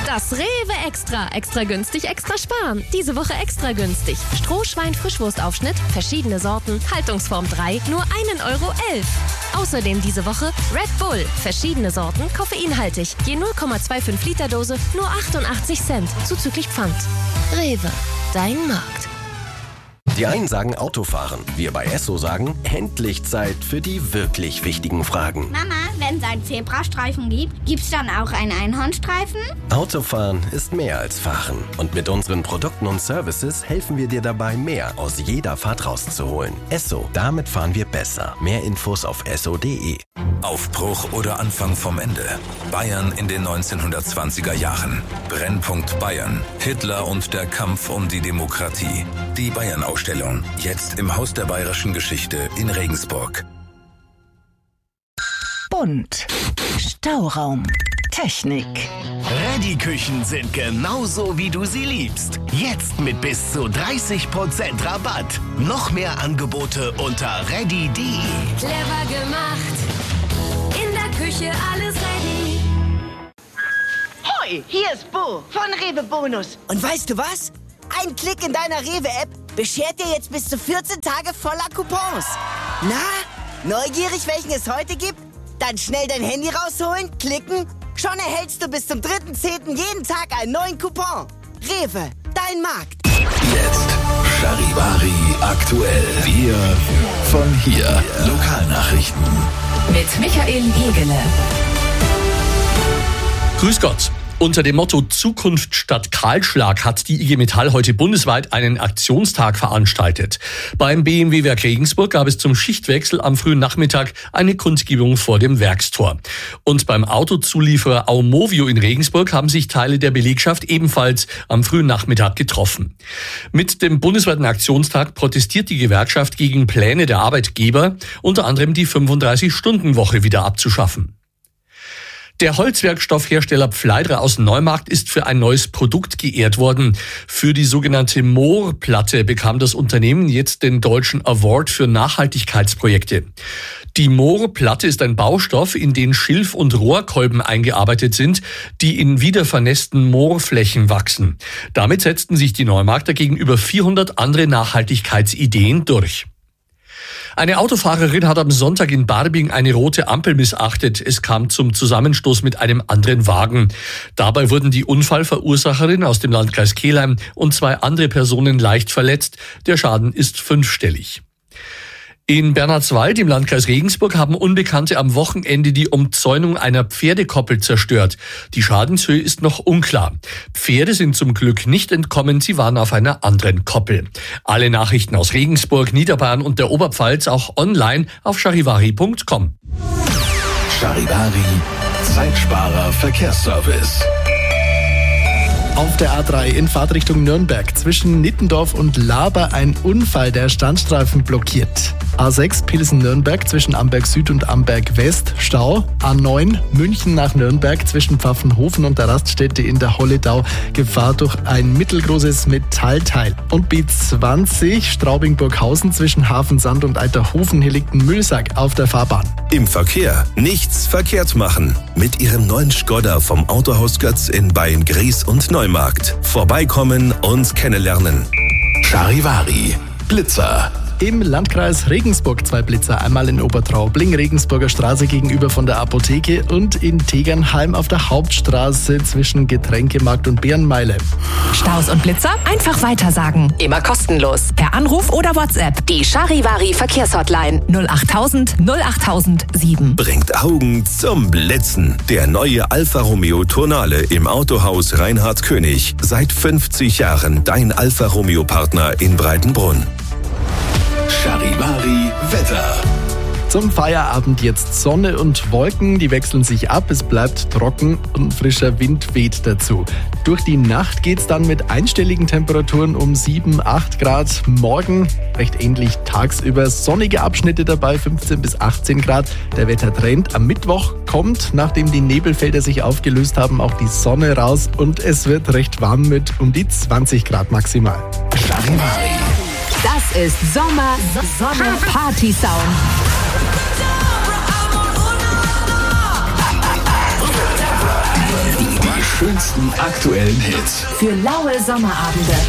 Das Rewe Extra. Extra günstig, extra sparen. Diese Woche extra günstig. Strohschwein-Frischwurstaufschnitt, verschiedene Sorten, Haltungsform 3, nur 1,11 €. Außerdem diese Woche Red Bull, verschiedene Sorten, koffeinhaltig. Je 0,25 Liter Dose, nur 88 Cent, zuzüglich Pfand. Rewe, dein Markt. Die einen sagen Autofahren, wir bei Esso sagen, endlich Zeit für die wirklich wichtigen Fragen. Mama, wenn es einen Zebrastreifen gibt, gibt's dann auch einen Einhornstreifen? Autofahren ist mehr als Fahren. Und mit unseren Produkten und Services helfen wir dir dabei, mehr aus jeder Fahrt rauszuholen. Esso, damit fahren wir besser. Mehr Infos auf esso.de. Aufbruch oder Anfang vom Ende. Bayern in den 1920er Jahren. Brennpunkt Bayern. Hitler und der Kampf um die Demokratie. Die Bayern-Ausstellung. Jetzt im Haus der Bayerischen Geschichte in Regensburg. Bunt. Stauraum. Technik. Reddy-Küchen sind genauso, wie du sie liebst. Jetzt mit bis zu 30% Rabatt. Noch mehr Angebote unter reddy.de. Clever gemacht. In der Küche alles ready. Hoi, hier ist Bo von Rewe Bonus. Und weißt du was? Ein Klick in deiner Rewe-App beschert dir jetzt bis zu 14 Tage voller Coupons. Na, neugierig, welchen es heute gibt? Dann schnell dein Handy rausholen, klicken. Schon erhältst du bis zum 3.10. jeden Tag einen neuen Coupon. Rewe, dein Markt. Jetzt Charivari aktuell. Wir von hier. Lokalnachrichten. Mit Michael Jegele. Grüß Gott. Unter dem Motto Zukunft statt Kahlschlag hat die IG Metall heute bundesweit einen Aktionstag veranstaltet. Beim BMW-Werk Regensburg gab es zum Schichtwechsel am frühen Nachmittag eine Kundgebung vor dem Werkstor. Und beim Autozulieferer Aumovio in Regensburg haben sich Teile der Belegschaft ebenfalls am frühen Nachmittag getroffen. Mit dem bundesweiten Aktionstag protestiert die Gewerkschaft gegen Pläne der Arbeitgeber, unter anderem die 35-Stunden-Woche wieder abzuschaffen. Der Holzwerkstoffhersteller Pfleidra aus Neumarkt ist für ein neues Produkt geehrt worden. Für die sogenannte Moor-Platte bekam das Unternehmen jetzt den Deutschen Award für Nachhaltigkeitsprojekte. Die Moor-Platte ist ein Baustoff, in den Schilf- und Rohrkolben eingearbeitet sind, die in wiedervernässten Moorflächen wachsen. Damit setzten sich die Neumarkter gegenüber 400 andere Nachhaltigkeitsideen durch. Eine Autofahrerin hat am Sonntag in Barbing eine rote Ampel missachtet. Es kam zum Zusammenstoß mit einem anderen Wagen. Dabei wurden die Unfallverursacherin aus dem Landkreis Kelheim und 2 andere Personen leicht verletzt. Der Schaden ist 5-stellig. In Bernhardswald im Landkreis Regensburg haben Unbekannte am Wochenende die Umzäunung einer Pferdekoppel zerstört. Die Schadenshöhe ist noch unklar. Pferde sind zum Glück nicht entkommen, sie waren auf einer anderen Koppel. Alle Nachrichten aus Regensburg, Niederbayern und der Oberpfalz auch online auf charivari.com. Charivari, Zeitsparer Verkehrsservice. Auf der A3 in Fahrtrichtung Nürnberg zwischen Nittendorf und Laber ein Unfall, der Standstreifen blockiert. A6 Pilsen-Nürnberg zwischen Amberg Süd und Amberg West Stau. A9 München nach Nürnberg zwischen Pfaffenhofen und der Raststätte in der Holledau Gefahr durch ein mittelgroßes Metallteil. Und B20 Straubing-Burghausen zwischen Hafensand und Alterhofen hier liegt ein Müllsack auf der Fahrbahn. Im Verkehr nichts verkehrt machen. Mit Ihrem neuen Skoda vom Autohaus Götz in Beyen-Gries und Neumarkt. Vorbeikommen und kennenlernen. Charivari. Blitzer. Im Landkreis Regensburg 2 Blitzer, einmal in Obertraubling, Regensburger Straße gegenüber von der Apotheke und in Tegernheim auf der Hauptstraße zwischen Getränkemarkt und Bärenmeile. Staus und Blitzer einfach weitersagen. Immer kostenlos. Per Anruf oder WhatsApp. Die Charivari Verkehrshotline 08000 08007. Bringt Augen zum Blitzen. Der neue Alfa Romeo Tonale im Autohaus Reinhard König. Seit 50 Jahren dein Alfa Romeo Partner in Breitenbrunn. Charivari Wetter. Zum Feierabend jetzt Sonne und Wolken, die wechseln sich ab, es bleibt trocken und frischer Wind weht dazu. Durch die Nacht geht's dann mit einstelligen Temperaturen um 7-8 Grad. Morgen recht ähnlich tagsüber, sonnige Abschnitte dabei, 15 bis 18 Grad. Der Wettertrend am Mittwoch kommt, nachdem die Nebelfelder sich aufgelöst haben, auch die Sonne raus und es wird recht warm mit um die 20 Grad maximal. Charivari. Das ist Sommer Party Sound. Die schönsten aktuellen Hits. Für laue Sommerabende.